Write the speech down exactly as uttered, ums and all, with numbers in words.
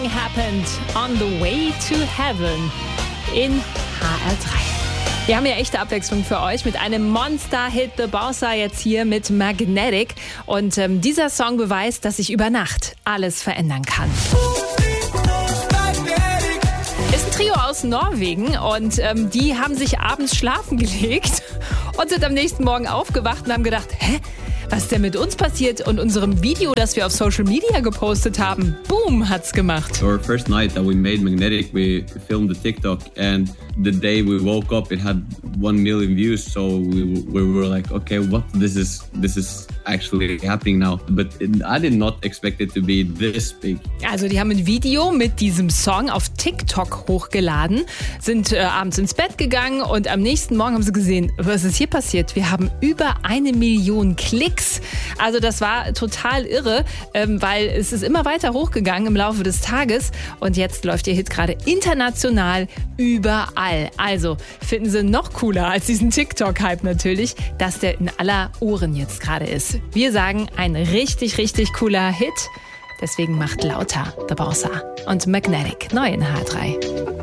Something Happened on the Way to Heaven in H R drei. Wir haben ja echte Abwechslung für euch mit einem Monster-Hit, The Bossa, jetzt hier mit Magnetic. Und ähm, dieser Song beweist, dass sich über Nacht alles verändern kann. Ist ein Trio aus Norwegen und ähm, die haben sich abends schlafen gelegt und sind am nächsten Morgen aufgewacht und haben gedacht, hä? Was ist denn mit uns passiert und unserem Video, das wir auf Social Media gepostet haben? Boom, hat's gemacht. Our first night that we made Magnetic, we filmed the TikTok, and the day we woke up, it had one million views. So we, we were like, okay, what? This is this is actually happening now. But it, I did not expect it to be this big. Also die haben ein Video mit diesem Song auf TikTok hochgeladen, sind äh, abends ins Bett gegangen und am nächsten Morgen haben sie gesehen, was ist hier passiert? Wir haben über eine Million Klicks. Also das war total irre, ähm, weil es ist immer weiter hochgegangen im Laufe des Tages und jetzt läuft ihr Hit gerade international überall. Also finden sie noch cooler als diesen TikTok-Hype natürlich, dass der in aller Ohren jetzt gerade ist. Wir sagen, ein richtig, richtig cooler Hit. Deswegen macht lauter The Bossa und Magnetic neu in H drei.